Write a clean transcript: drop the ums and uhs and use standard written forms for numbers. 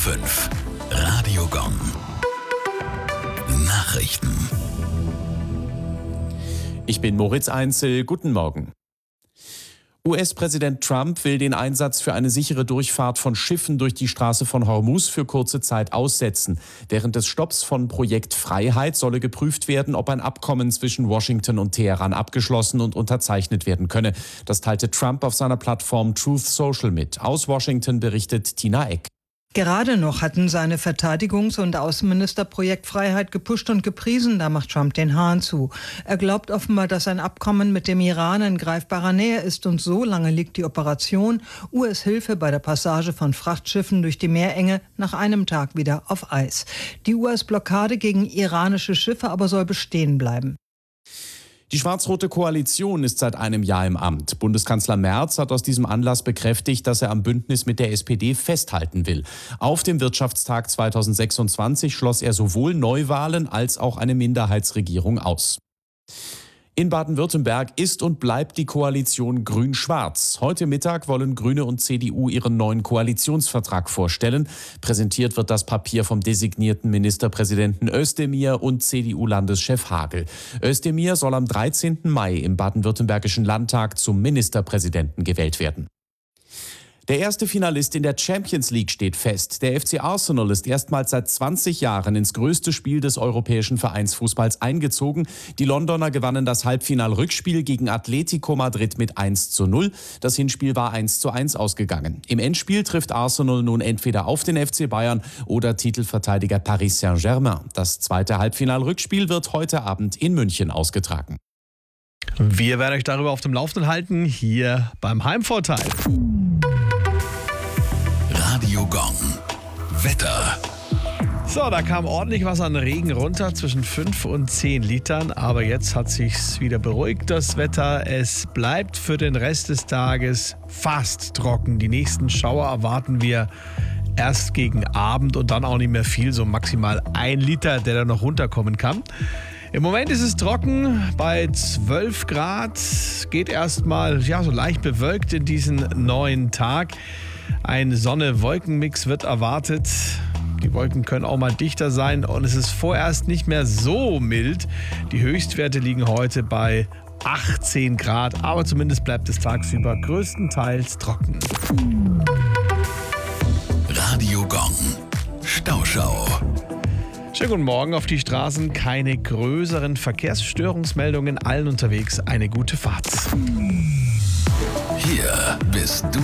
5. Radio Gong. Nachrichten. Ich bin Moritz Einzel. Guten Morgen. US-Präsident Trump will den Einsatz für eine sichere Durchfahrt von Schiffen durch die Straße von Hormuz für kurze Zeit aussetzen. Während des Stopps von Projekt Freiheit solle geprüft werden, ob ein Abkommen zwischen Washington und Teheran abgeschlossen und unterzeichnet werden könne. Das teilte Trump auf seiner Plattform Truth Social mit. Aus Washington berichtet Tina Eck. Gerade noch hatten seine Verteidigungs- und Außenminister Projekt Freiheit gepusht und gepriesen, da macht Trump den Hahn zu. Er glaubt offenbar, dass ein Abkommen mit dem Iran in greifbarer Nähe ist und so lange liegt die Operation US-Hilfe bei der Passage von Frachtschiffen durch die Meerenge nach einem Tag wieder auf Eis. Die US-Blockade gegen iranische Schiffe aber soll bestehen bleiben. Die schwarz-rote Koalition ist seit einem Jahr im Amt. Bundeskanzler Merz hat aus diesem Anlass bekräftigt, dass er am Bündnis mit der SPD festhalten will. Auf dem Wirtschaftstag 2026 schloss er sowohl Neuwahlen als auch eine Minderheitsregierung aus. In Baden-Württemberg ist und bleibt die Koalition grün-schwarz. Heute Mittag wollen Grüne und CDU ihren neuen Koalitionsvertrag vorstellen. Präsentiert wird das Papier vom designierten Ministerpräsidenten Özdemir und CDU-Landeschef Hagel. Özdemir soll am 13. Mai im baden-württembergischen Landtag zum Ministerpräsidenten gewählt werden. Der erste Finalist in der Champions League steht fest. Der FC Arsenal ist erstmals seit 20 Jahren ins größte Spiel des europäischen Vereinsfußballs eingezogen. Die Londoner gewannen das Halbfinal-Rückspiel gegen Atletico Madrid mit 1:0. Das Hinspiel war 1:1 ausgegangen. Im Endspiel trifft Arsenal nun entweder auf den FC Bayern oder Titelverteidiger Paris Saint-Germain. Das zweite Halbfinal-Rückspiel wird heute Abend in München ausgetragen. Wir werden euch darüber auf dem Laufenden halten, hier beim Heimvorteil. Radio Gong. Wetter. So, da kam ordentlich was an Regen runter, zwischen 5 und 10 Litern. Aber jetzt hat sich's wieder beruhigt, das Wetter. Es bleibt für den Rest des Tages fast trocken. Die nächsten Schauer erwarten wir erst gegen Abend und dann auch nicht mehr viel, so maximal 1 Liter, der da noch runterkommen kann. Im Moment ist es trocken bei 12 Grad. Geht erstmal so leicht bewölkt in diesen neuen Tag. Ein Sonne-Wolken-Mix wird erwartet. Die Wolken können auch mal dichter sein und es ist vorerst nicht mehr so mild. Die Höchstwerte liegen heute bei 18 Grad, aber zumindest bleibt es tagsüber größtenteils trocken. Radio Gong. Stauschau. Schönen guten Morgen. Auf die Straßen keine größeren Verkehrsstörungsmeldungen. Allen unterwegs eine gute Fahrt. Hier bist du